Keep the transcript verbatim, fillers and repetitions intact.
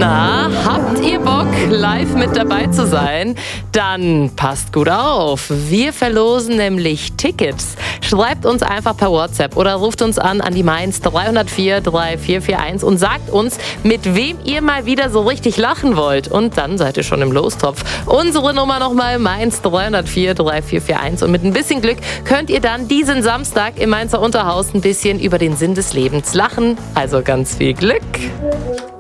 Na, habt ihr Bock, live mit dabei zu sein? Dann passt gut auf. Wir verlosen nämlich Tickets. Schreibt uns einfach per WhatsApp oder ruft uns an an die Mainz drei null vier, drei vier vier eins und sagt uns, mit wem ihr mal wieder so richtig lachen wollt. Und dann seid ihr schon im Lostopf. Unsere Nummer nochmal Mainz drei null vier, drei vier vier eins. Und mit ein bisschen Glück könnt ihr dann diesen Samstag im Mainzer Unterhaus ein bisschen über den Sinn des Lebens lachen. Also ganz viel Glück.